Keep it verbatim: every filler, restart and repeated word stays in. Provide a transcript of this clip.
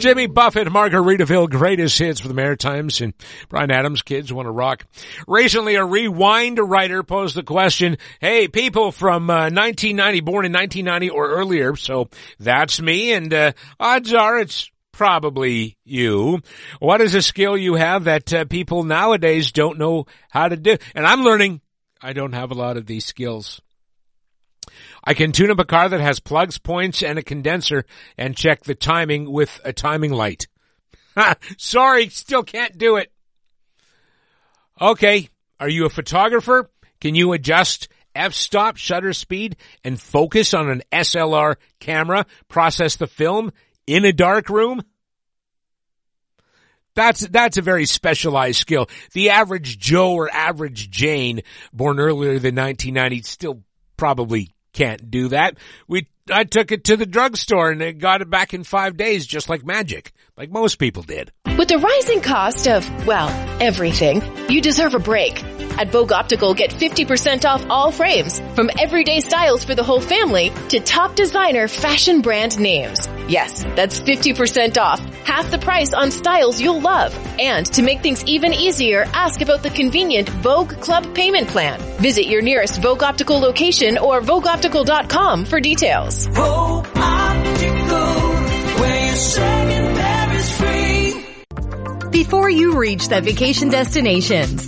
Jimmy Buffett, Margaritaville, greatest hits for the Maritimes, and Bryan Adams, kids want to rock. Recently, a Rewind writer posed the question, hey, people from uh, nineteen ninety, born in nineteen ninety or earlier, so that's me, and uh, odds are it's probably you. What is a skill you have that uh, people nowadays don't know how to do? And I'm learning I don't have a lot of these skills. I can tune up a car that has plugs, points, and a condenser and check the timing with a timing light. Sorry, still can't do it. Okay, are you a photographer? Can you adjust f-stop, shutter speed, and focus on an S L R camera, process the film in a dark room? That's, that's a very specialized skill. The average Joe or average Jane, born earlier than nineteen ninety, still probably can't do that. We, I took it to the drugstore and it got it back in five days, just like magic, like most people did. With the rising cost of, well, everything, you deserve a break. At Vogue Optical, get fifty percent off all frames, from everyday styles for the whole family to top designer fashion brand names. Yes, that's fifty percent off, half the price on styles you'll love. And to make things even easier, ask about the convenient Vogue Club payment plan. Visit your nearest Vogue Optical location or vogue optical dot com for details. Vogue Optical, where your second pair is free. Before you reach that vacation destination,